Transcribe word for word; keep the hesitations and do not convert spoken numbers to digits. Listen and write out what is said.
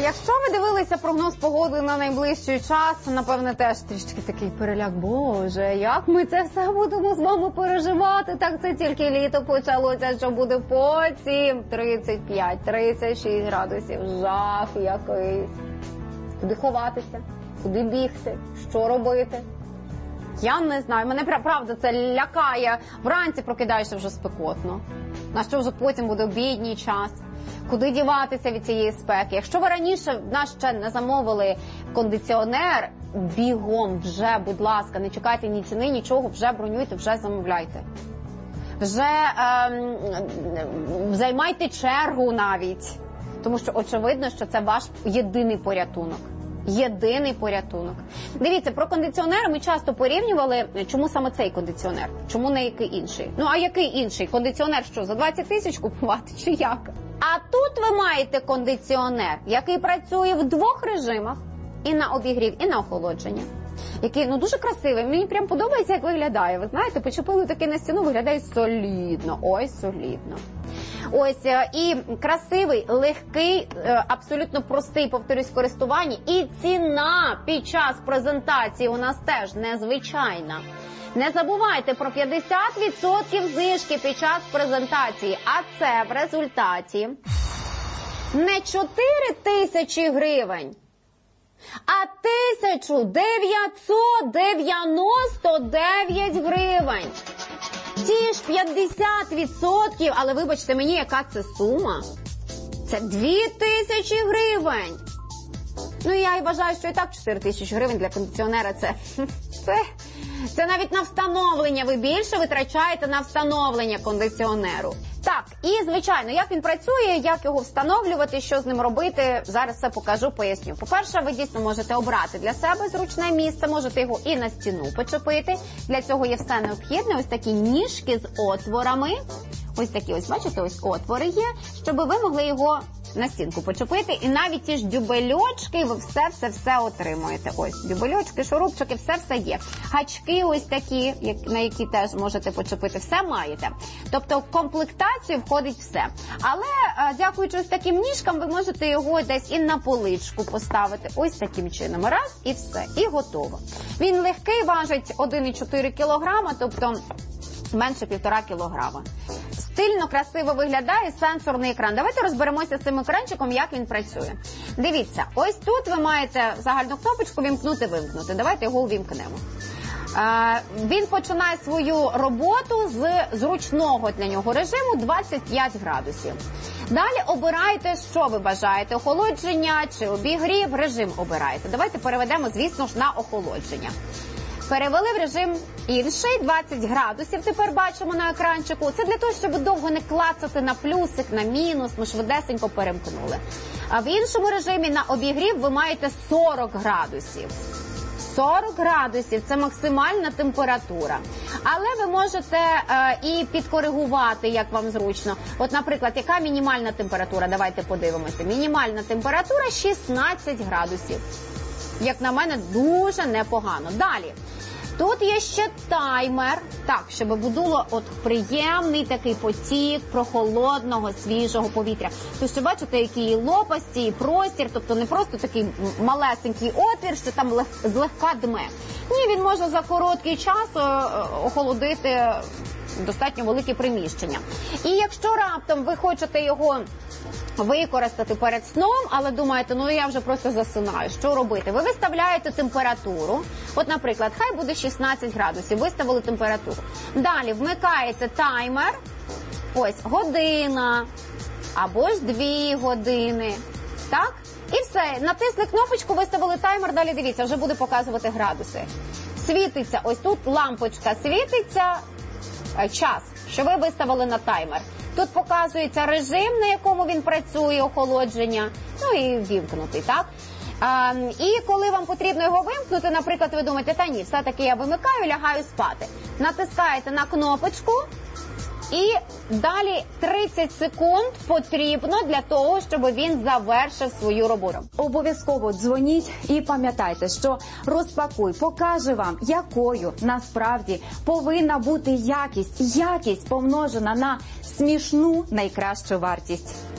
Якщо ви дивилися прогноз погоди на найближчий час, напевне, теж трішки такий переляк. Боже, як ми це все будемо з вами переживати? Так це тільки літо почалося, що буде потім тридцять п'ять тридцять шість градусів. Жах якийсь. Куди ховатися? Куди бігти? Що робити? Я не знаю. Мене, правда, це лякає. Вранці прокидаєшся вже спекотно. На що вже потім буде обідній час? Куди діватися від цієї спеки? Якщо ви раніше в нас ще не замовили кондиціонер, бігом вже, будь ласка, не чекайте ні ціни, нічого, вже бронюйте, вже замовляйте. Вже ем, займайте чергу навіть. Тому що очевидно, що це ваш єдиний порятунок. Єдиний порятунок. Дивіться, про кондиціонери ми часто порівнювали, чому саме цей кондиціонер, чому не який інший. Ну, а який інший? Кондиціонер що, за двадцять тисяч купувати чи як? А тут ви маєте кондиціонер, який працює в двох режимах, і на обігрів, і на охолодження. Який, ну, дуже красивий, мені прям подобається, як виглядає. Ви знаєте, почепили таки на стіну, виглядає солідно, ой, солідно. Ось, і красивий, легкий, абсолютно простий, повторюсь, в користуванні. І ціна під час презентації у нас теж незвичайна. Не забувайте про п'ятдесят відсотків знижки під час презентації. А це в результаті не чотири тисячі гривень, а тисяча дев'ятсот дев'яносто дев'ять гривень. Ті ж п'ятдесят відсотків, але вибачте мені, яка це сума? Це дві тисячі гривень. Ну, я і вважаю, що і так чотири тисячі гривень для кондиціонера це, це, це навіть на встановлення. Ви більше витрачаєте на встановлення кондиціонеру. Так, і, звичайно, як він працює, як його встановлювати, що з ним робити, зараз все покажу, поясню. По-перше, ви дійсно можете обрати для себе зручне місце, можете його і на стіну почепити. Для цього є все необхідне, ось такі ніжки з отворами. Ось такі, ось, бачите, ось отвори є, щоб ви могли його на стінку почепити. І навіть ті ж дюбельочки, ви все-все-все отримуєте. Ось, дюбельочки, шурупчики, все-все є. Гачки ось такі, на які теж можете почепити, все маєте. Тобто в комплектацію входить все. Але, дякуючи ось таким ніжкам, ви можете його десь і на поличку поставити. Ось таким чином. Раз, і все. І готово. Він легкий, важить один цілих чотири кілограма, тобто менше півтора кілограма. Стильно, красиво виглядає сенсорний екран. Давайте розберемося з цим екранчиком, як він працює. Дивіться, ось тут ви маєте загальну кнопочку «Вімкнути-вимкнути». Давайте його увімкнемо. Е, він починає свою роботу з зручного для нього режиму двадцять п'ять градусів. Далі обираєте, що ви бажаєте, охолодження чи обігрів, режим обираєте. Давайте переведемо, звісно ж, на охолодження. Перевели в режим інший, двадцять градусів тепер бачимо на екранчику. Це для того, щоб довго не клацати на плюсик, на мінус, ми швидесенько перемкнули. А в іншому режимі на обігрів ви маєте сорок градусів. сорок градусів – це максимальна температура. Але ви можете е, і підкоригувати, як вам зручно. От, наприклад, яка мінімальна температура? Давайте подивимося. Мінімальна температура шістнадцять градусів. Як на мене, дуже непогано. Далі. Тут є ще таймер, так, щоб було от приємний такий потік прохолодного, свіжого повітря. Тут ще бачите, який лопасті, простір, тобто не просто такий малесенький отвір, що там лег, злегка дме. Ні, він може за короткий час охолодити достатньо велике приміщення. І якщо раптом ви хочете його використати перед сном, але думаєте, ну я вже просто засинаю, що робити? Ви виставляєте температуру, от, наприклад, хай буде шістнадцять градусів, виставили температуру. Далі вмикаєте таймер, ось, година, або ж дві години, так? І все, натисли кнопочку, виставили таймер, далі дивіться, вже буде показувати градуси. Світиться, ось тут лампочка світиться, час, що ви виставили на таймер. Тут показується режим, на якому він працює, охолодження, ну і вімкнутий, так? А, і коли вам потрібно його вимкнути, наприклад, ви думаєте, та ні, все-таки я вимикаю, лягаю спати. Натискаєте на кнопочку і далі тридцять секунд потрібно для того, щоб він завершив свою роботу. Обов'язково дзвоніть і пам'ятайте, що Розпакуй покаже вам, якою насправді повинна бути якість. Якість помножена на смішну найкращу вартість.